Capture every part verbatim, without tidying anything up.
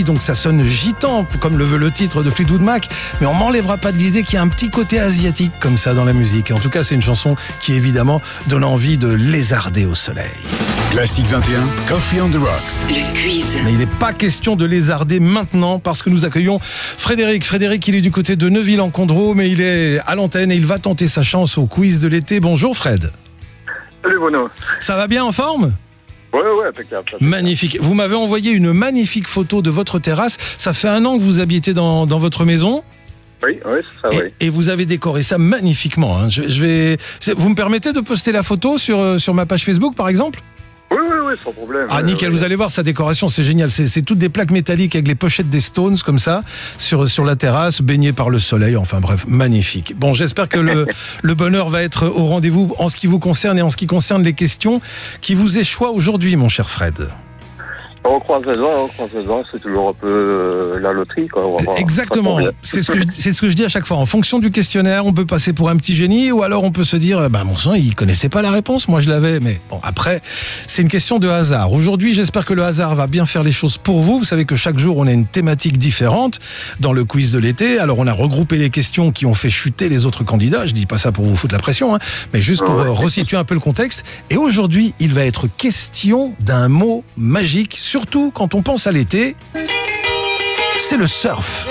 donc ça sonne gitan, comme le veut le titre de Fleetwood Mac, mais on m'enlèvera pas de l'idée qu'il y a un petit côté asiatique comme ça dans la musique. En tout cas, c'est une chanson qui évidemment donne envie de lézarder au soleil. Classique vingt et un, Coffee on the Rocks. Le quiz. Mais il n'est pas question de lézarder maintenant parce que nous accueillons Frédéric. Frédéric, il est du côté de Neuville-en-Condroux, mais il est à l'antenne et il va tenter sa chance au quiz de l'été. Bonjour Fred. Salut Bruno. Ça va bien, en forme ? Ouais, ouais, impeccable. Magnifique. Vous m'avez envoyé une magnifique photo de votre terrasse. Ça fait un an que vous habitez dans, dans votre maison ? Oui, oui, c'est ça, et, oui. et vous avez décoré ça magnifiquement. Hein. Je, je vais... Vous me permettez de poster la photo sur, sur ma page Facebook, par exemple ? Oui, oui, oui, sans problème. Ah, ouais, nickel, ouais. vous allez voir sa décoration, c'est génial. C'est, c'est toutes des plaques métalliques avec les pochettes des Stones, comme ça, sur, sur la terrasse, baignées par le soleil. Enfin bref, magnifique. Bon, j'espère que le, le bonheur va être au rendez-vous en ce qui vous concerne et en ce qui concerne les questions qui vous échouent aujourd'hui, mon cher Fred. On croise les doigts, on croise les doigts, c'est toujours un peu euh, la loterie, quoi. On va voir. Exactement, c'est ce, que je, c'est ce que je dis à chaque fois. En fonction du questionnaire, on peut passer pour un petit génie ou alors on peut se dire, ben mon sang, il connaissait pas la réponse, moi je l'avais. Mais bon, après, c'est une question de hasard. Aujourd'hui, j'espère que le hasard va bien faire les choses pour vous. Vous savez que chaque jour, on a une thématique différente dans le quiz de l'été. Alors, on a regroupé les questions qui ont fait chuter les autres candidats. Je dis pas ça pour vous foutre la pression, hein, mais juste pour euh, resituer un peu le contexte. Et aujourd'hui, il va être question d'un mot magique, surtout quand on pense à l'été, c'est le surf.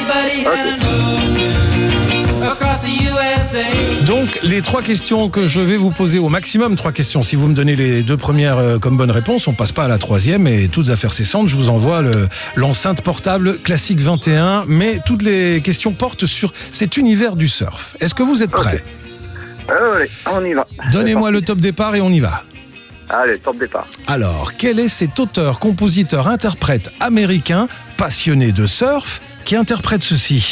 Donc, les trois questions que je vais vous poser, au maximum trois questions. Si vous me donnez les deux premières euh, comme bonne réponse, on passe pas à la troisième et toutes affaires cessantes, je vous envoie le, l'enceinte portable Classique vingt et un. Mais toutes les questions portent sur cet univers du surf. Est-ce que vous êtes prêts ? Okay. Allez, on y va. Donnez-moi le top départ et on y va. Allez, top départ. Alors, quel est cet auteur, compositeur, interprète américain, passionné de surf, qui interprète ceci ?